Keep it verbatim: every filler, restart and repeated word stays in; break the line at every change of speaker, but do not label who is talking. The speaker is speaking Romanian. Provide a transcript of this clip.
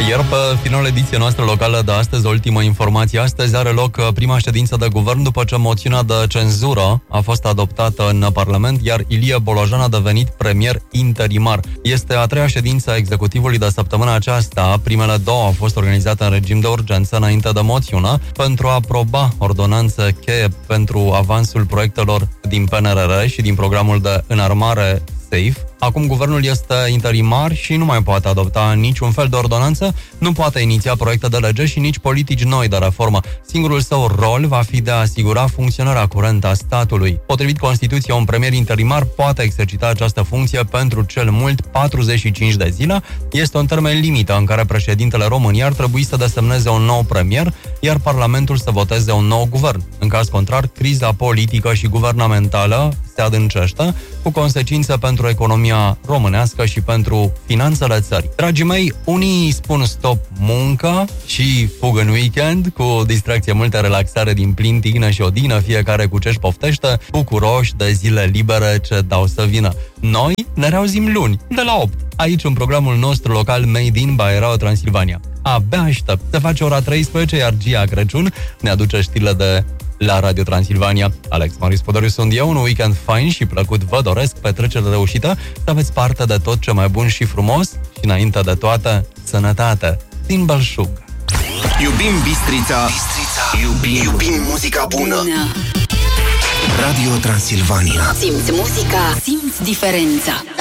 Iar pe finalul ediției noastre locală de astăzi, ultima informație, astăzi are loc prima ședință de guvern după ce moțiunea de cenzură a fost adoptată în Parlament, iar Ilie Bolojan a devenit premier interimar. Este a treia ședință a executivului de săptămâna aceasta. Primele două au fost organizate în regim de urgență înainte de moțiune pentru a aproba ordonanțe cheie pentru avansul proiectelor din P N R R și din programul de înarmare SAFE. Acum guvernul este interimar și nu mai poate adopta niciun fel de ordonanță, nu poate iniția proiecte de lege și nici politici noi de reformă. Singurul său rol va fi de a asigura funcționarea curentă a statului. Potrivit Constituției, un premier interimar poate exercita această funcție pentru cel mult patruzeci și cinci de zile. Este un termen limită în care președintele României ar trebui să desemneze un nou premier, iar Parlamentul să voteze un nou guvern. În caz contrar, criza politică și guvernamentală se adâncește, cu consecințe pentru economia românească și pentru finanțele țării. Dragii mei, unii spun stop muncă și fug în weekend, cu distracție, multă relaxare din plin, tignă și odină, fiecare cu ce-și poftește, bucuroși de zile libere ce dau să vină. Noi ne reauzim luni, de la opt, aici în programul nostru local Made in by Radio Transilvania. Abia aștept să face ora treisprezece, iar Gia Crăciun ne aduce știrile de la Radio Transilvania. Alex Marius Podoriu sunt eu, un weekend fain și plăcut vă doresc, petrecere reușită, să aveți parte de tot ce mai bun și frumos și, înainte de toate, sănătate din Belșug.
Iubim Bistrița, Bistrița. Iubim, iubim muzica bună. bună. Radio Transilvania.
Simți muzica, simți diferența.